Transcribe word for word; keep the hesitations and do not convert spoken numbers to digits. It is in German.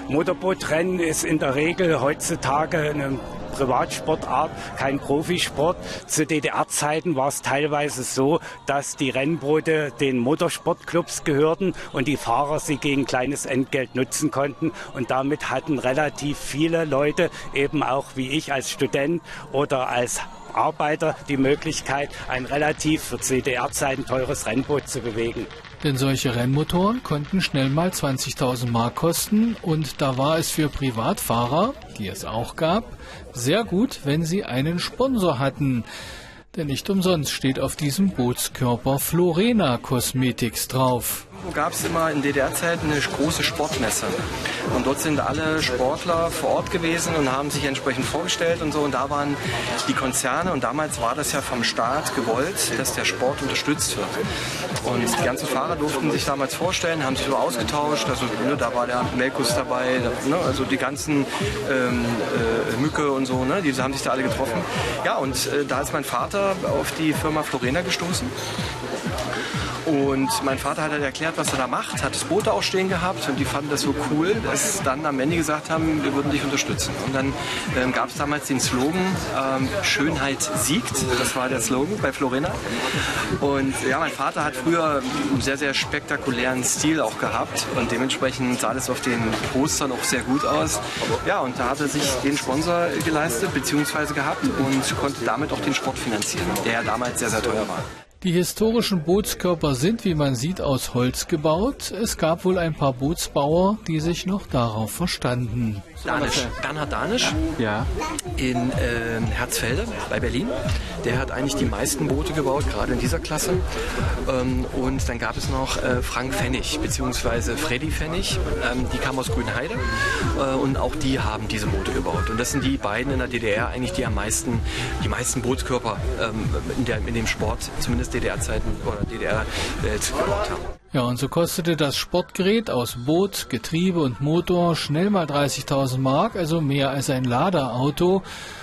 Motorbootrennen ist in der Regel heutzutage eine Privatsportart, kein Profisport. Zu D D R-Zeiten war es teilweise so, dass die Rennboote den Motorsportclubs gehörten und die Fahrer sie gegen kleines Entgelt nutzen konnten. Und damit hatten relativ viele Leute, eben auch wie ich als Student oder als Arbeiter, die Möglichkeit, ein relativ für C D R-Zeiten teures Rennboot zu bewegen. Denn solche Rennmotoren konnten schnell mal zwanzigtausend Mark kosten und da war es für Privatfahrer, die es auch gab, sehr gut, wenn sie einen Sponsor hatten. Denn nicht umsonst steht auf diesem Bootskörper Florena Cosmetics drauf. Gab es immer in D D R-Zeiten eine große Sportmesse. Und dort sind alle Sportler vor Ort gewesen und haben sich entsprechend vorgestellt und so. Und da waren die Konzerne und damals war das ja vom Staat gewollt, dass der Sport unterstützt wird. Und die ganzen Fahrer durften sich damals vorstellen, haben sich so ausgetauscht. Also ne, da war der Melkus dabei, da, ne, also die ganzen ähm, äh, Mücke und so, ne, die haben sich da alle getroffen. Ja, und äh, da ist mein Vater auf die Firma Florena gestoßen. Und mein Vater hat halt erklärt, was er da macht, hat das Boot auch stehen gehabt und die fanden das so cool, dass sie dann am Ende gesagt haben, wir würden dich unterstützen. Und dann ähm, gab es damals den Slogan, ähm, Schönheit siegt, das war der Slogan bei Florena. Und ja, mein Vater hat früher einen sehr, sehr spektakulären Stil auch gehabt und dementsprechend sah das auf den Postern auch sehr gut aus. Ja, und da hat er sich den Sponsor geleistet, beziehungsweise gehabt und konnte damit auch den Sport finanzieren, der ja damals sehr, sehr teuer war. Die historischen Bootskörper sind, wie man sieht, aus Holz gebaut. Es gab wohl ein paar Bootsbauer, die sich noch darauf verstanden. Danisch. Bernhard Danisch ja. in äh, Herzfelde bei Berlin. Der hat eigentlich die meisten Boote gebaut, gerade in dieser Klasse. Ähm, und dann gab es noch äh, Frank Pfennig, beziehungsweise Freddy Pfennig. Ähm, die kamen aus Grünheide äh, und auch die haben diese Boote gebaut. Und das sind die beiden in der D D R eigentlich, die am meisten, die meisten Bootskörper ähm, in, der, in dem Sport, zumindest D D R-Zeiten oder D D R äh, gebaut haben. Ja, und so kostete das Sportgerät aus Boot, Getriebe und Motor schnell mal dreißigtausend Mark, also mehr als ein Laderauto.